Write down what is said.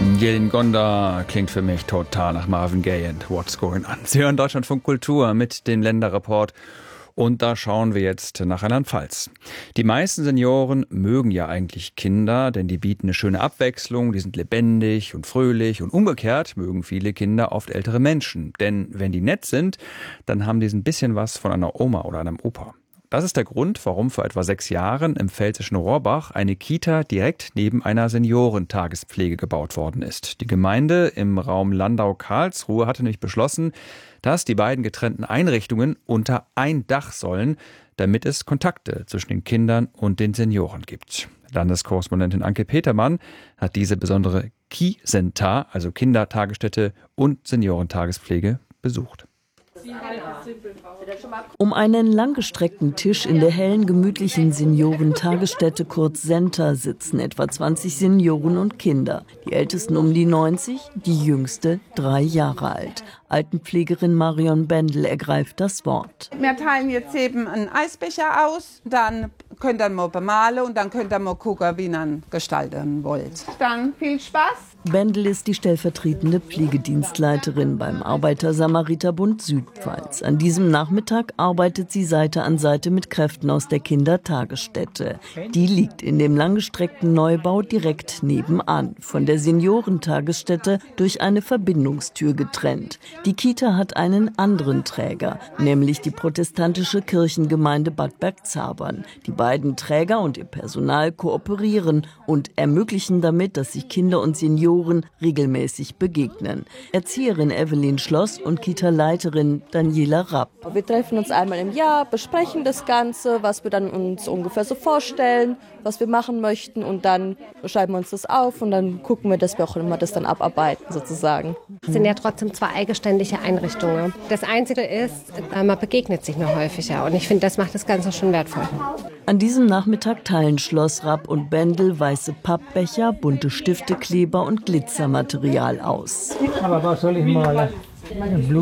Yelin Gonda klingt für mich total nach Marvin Gaye und What's Going On. Sie hören Deutschlandfunk Kultur mit dem Länderreport. Und da schauen wir jetzt nach Rheinland-Pfalz. Die meisten Senioren mögen ja eigentlich Kinder, denn die bieten eine schöne Abwechslung, die sind lebendig und fröhlich. Und umgekehrt mögen viele Kinder oft ältere Menschen. Denn wenn die nett sind, dann haben die ein bisschen was von einer Oma oder einem Opa. Das ist der Grund, warum vor etwa 6 Jahren im pfälzischen Rohrbach eine Kita direkt neben einer Seniorentagespflege gebaut worden ist. Die Gemeinde im Raum Landau-Karlsruhe hatte nämlich beschlossen, dass die beiden getrennten Einrichtungen unter ein Dach sollen, damit es Kontakte zwischen den Kindern und den Senioren gibt. Landeskorrespondentin Anke Petermann hat diese besondere Ki-Senta, also Kindertagesstätte und Seniorentagespflege, besucht. Um einen langgestreckten Tisch in der hellen, gemütlichen Seniorentagesstätte, kurz Senta, sitzen etwa 20 Senioren und Kinder. Die Ältesten um die 90, die Jüngste 3 Jahre alt. Altenpflegerin Marion Bendel ergreift das Wort. Wir teilen jetzt eben einen Eisbecher aus, dann könnt ihr mal bemalen und dann könnt ihr mal gucken, wie ihr ihn gestalten wollt. Dann viel Spaß! Bendel ist die stellvertretende Pflegedienstleiterin beim Arbeiter-Samariter-Bund Südpfalz. An diesem Nachmittag arbeitet sie Seite an Seite mit Kräften aus der Kindertagesstätte. Die liegt in dem langgestreckten Neubau direkt nebenan, von der Seniorentagesstätte durch eine Verbindungstür getrennt. Die Kita hat einen anderen Träger, nämlich die protestantische Kirchengemeinde Bad Bergzabern. Die beiden Träger und ihr Personal kooperieren und ermöglichen damit, dass sich Kinder und Senioren regelmäßig begegnen. Erzieherin Evelyn Schloss und Kita-Leiterin Daniela Rapp. Wir treffen uns einmal im Jahr, besprechen das Ganze, was wir dann uns ungefähr so vorstellen, was wir machen möchten, und dann schreiben wir uns das auf und dann gucken wir, dass wir auch immer das dann abarbeiten sozusagen. Es sind ja trotzdem 2 eigenständige Einrichtungen. Das Einzige ist, man begegnet sich nur häufiger und ich finde, das macht das Ganze schon wertvoll. An diesem Nachmittag teilen Schloss, Rapp und Bendel weiße Pappbecher, bunte Stifte, Kleber und Glitzermaterial aus. Aber was soll ich malen?